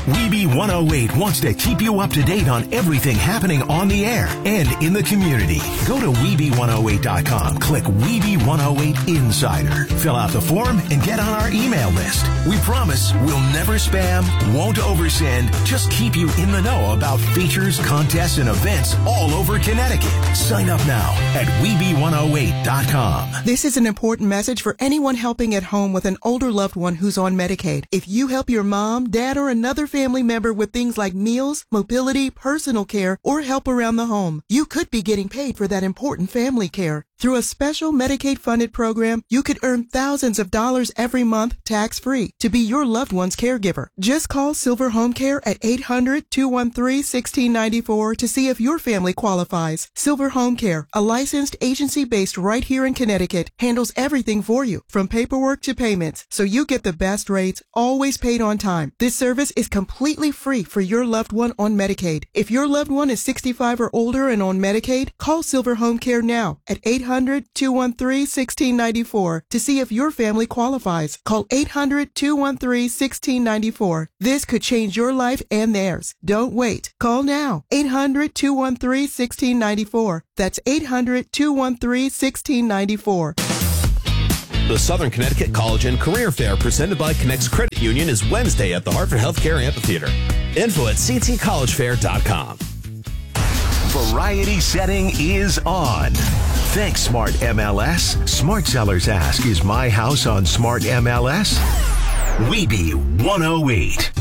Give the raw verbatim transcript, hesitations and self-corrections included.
Weeby one oh eight wants to keep you up to date on everything happening on the air and in the community. Go to Weeby one oh eight dot com, click Weeby one oh eight Insider, fill out the form, and get on our email list. We promise we'll never spam, won't oversend, just keep you in the know about features, contests, and events all over Connecticut. Sign up now at Weeby one oh eight dot com. This is an important message for anyone helping at home with an older loved one who's on Medicaid. If you help your mom, dad, or another family member with things like meals, mobility, personal care, or help around the home, you could be getting paid for that important family care. Through a special Medicaid-funded program, you could earn thousands of dollars every month tax-free to be your loved one's caregiver. Just call Silver Home Care at eight hundred, two one three, one six nine four to see if your family qualifies. Silver Home Care, a licensed agency based right here in Connecticut, handles everything for you, from paperwork to payments, so you get the best rates, always paid on time. This service is completely free for your loved one on Medicaid. If your loved one is sixty-five or older and on Medicaid, call Silver Home Care now at eight hundred, two one three, one six nine four to see if your family qualifies. Call eight hundred, two one three, one six nine four. This could change your life and theirs. Don't wait. Call now. eight hundred, two one three, one six nine four. That's eight hundred, two one three, one six nine four. The Southern Connecticut College and Career Fair presented by Connects Credit Union is Wednesday at the Hartford Healthcare Amphitheater. Info at c t college fair dot com. Variety setting is on. Thanks, Smart M L S. Smart Sellers ask, is my house on Smart M L S? Weeby one oh eight.